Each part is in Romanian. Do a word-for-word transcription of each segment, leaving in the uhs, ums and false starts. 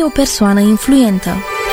deveni o persoană influentă.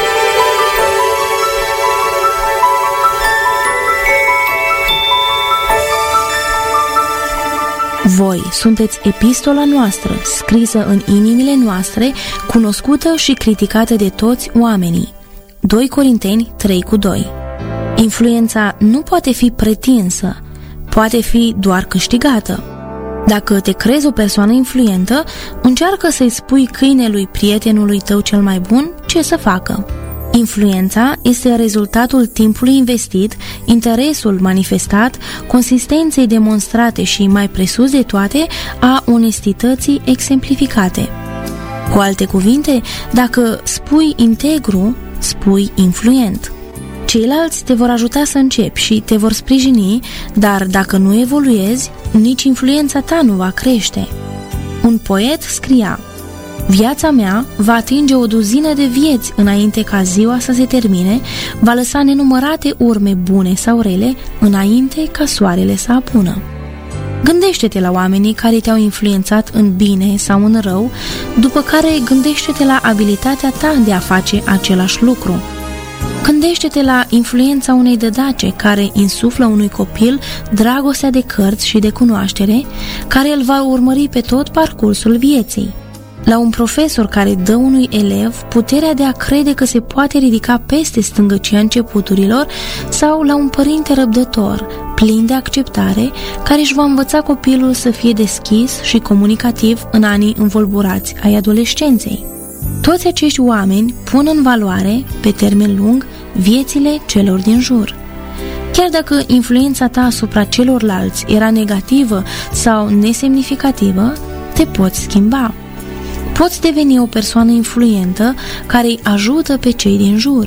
Voi sunteți epistola noastră, scrisă în inimile noastre, cunoscută și criticată de toți oamenii. doi Corinteni trei cu doi. Influența nu poate fi pretinsă, poate fi doar câștigată. Dacă te crezi o persoană influentă, încearcă să-i spui câinelui prietenului tău cel mai bun ce să facă. Influența este rezultatul timpului investit, interesul manifestat, consistenței demonstrate și, mai presus de toate, a onestității exemplificate. Cu alte cuvinte, dacă spui integru, spui influent. Ceilalți te vor ajuta să începi și te vor sprijini, dar dacă nu evoluezi, nici influența ta nu va crește. Un poet scria: viața mea va atinge o duzină de vieți înainte ca ziua să se termine, va lăsa nenumărate urme bune sau rele înainte ca soarele să apună. Gândește-te la oamenii care te-au influențat în bine sau în rău, după care gândește-te la abilitatea ta de a face același lucru. Gândește-te la influența unei dădace care insuflă unui copil dragostea de cărți și de cunoaștere, care îl va urmări pe tot parcursul vieții. La un profesor care dă unui elev puterea de a crede că se poate ridica peste stângăcia începuturilor, sau la un părinte răbdător, plin de acceptare, care își va învăța copilul să fie deschis și comunicativ în anii învolburați ai adolescenței. Toți acești oameni pun în valoare, pe termen lung, viețile celor din jur. Chiar dacă influența ta asupra celorlalți era negativă sau nesemnificativă, te poți schimba. Poți deveni o persoană influentă care îi ajută pe cei din jur.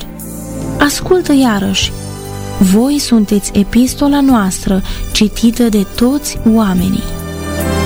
Ascultă iarăși: voi sunteți epistola noastră, citită de toți oamenii.